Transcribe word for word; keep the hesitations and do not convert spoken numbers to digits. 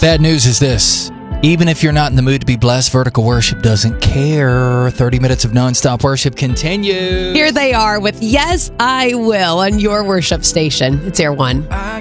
Bad news is this. Even if you're not in the mood to be blessed, Vertical Worship doesn't care. thirty minutes of nonstop worship continue. Here they are with Yes, I Will on your worship station. It's Air One.